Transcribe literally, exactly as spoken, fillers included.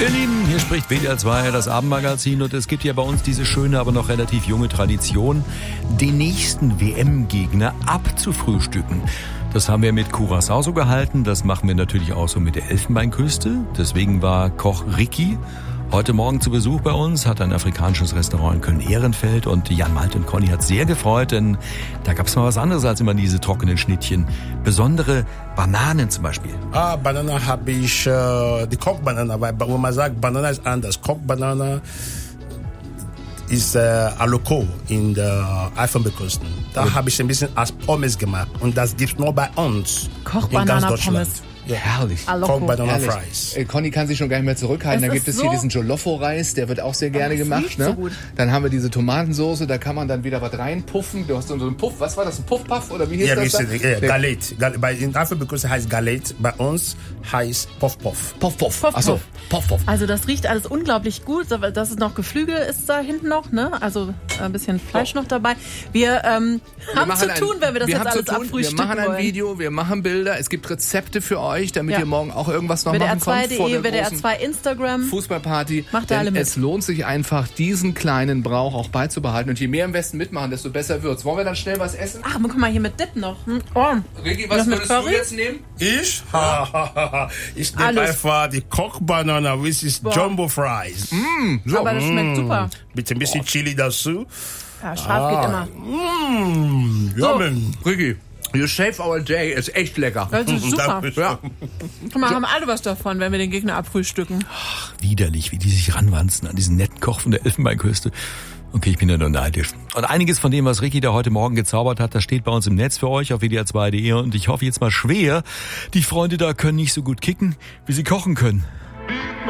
Ihr Lieben, hier spricht W D R zwei, das Abendmagazin, und es gibt ja bei uns diese schöne, aber noch relativ junge Tradition, den nächsten W M-Gegner abzufrühstücken. Das haben wir mit Curaçao so gehalten, das machen wir natürlich auch so mit der Elfenbeinküste. Deswegen war Koch Ricky heute Morgen zu Besuch bei uns, hat ein afrikanisches Restaurant in Köln-Ehrenfeld, und Jan, Malte und Conny hat sehr gefreut, denn da gab es mal was anderes als immer diese trockenen Schnittchen. Besondere Bananen zum Beispiel. Ah, Banana habe ich, äh, die Kochbanana, weil wenn man sagt, Banana ist anders. Kochbanana ist äh, Aloko in der Elfenbeinküste. Da habe ich ein bisschen als Pommes gemacht, und das gibt's nur bei uns in ganz Deutschland. Ja. Herrlich. Banana Fries. Äh, Conny kann sich schon gar nicht mehr zurückhalten. Es Dann gibt es so hier diesen Jolofo-Reis, der wird auch sehr gerne gemacht. Ne? So dann haben wir diese Tomatensoße, da kann man dann wieder was reinpuffen. Du hast so einen Puff, was war das, ein Puff-Puff oder wie hieß Ja, das? richtig, ja, Galet. Gal- bei in Elfenbeinküste heißt Galet, bei uns heißt Puff-Puff. Puff-Puff. Puff, Achso, Puff. Puff-Puff. Also das riecht alles unglaublich gut. Aber das ist noch Geflügel, ist da hinten noch, ne? Also ein bisschen Fleisch noch dabei. Wir ähm, Wir haben machen zu ein- tun, wenn wir das wir jetzt haben alles zu tun. abfrühstücken Wir machen ein wollen. Video, wir machen Bilder. Es gibt Rezepte für euch, damit Ja. ihr morgen auch irgendwas noch W D R machen könnt. zwei vor punkt de, der W D R großen zwei Instagram. Fußballparty. Macht da Denn alle mit. es lohnt sich einfach, diesen kleinen Brauch auch beizubehalten. Und je mehr im Westen mitmachen, desto besser wird's. Wollen wir dann schnell was essen? Ach, guck mal, hier mit Dip noch. Hm? Oh. Ricky, Das was mit würdest du Curry? jetzt nehmen? Ich? Ha, ha, ha, ha. Ich nehme Alles. einfach die Kochbanana, which is Boah. Jumbo Fries. So. Aber das schmeckt super. Mit ein bisschen Chili dazu. Ja, scharf geht immer. Mmh, yummy. Ricky, you save our day. Ist echt lecker. Das ist super. Dankeschön. Ja. Guck mal, haben alle was davon, wenn wir den Gegner abfrühstücken. Widerlich, wie die sich ranwanzen an diesen netten Koch von der Elfenbeinküste. Okay, ich bin ja nur neidisch. Und einiges von dem, was Ricky da heute Morgen gezaubert hat, das steht bei uns im Netz für euch auf W D R zwei punkt de, und ich hoffe jetzt mal schwer, die Freunde da können nicht so gut kicken, wie sie kochen können.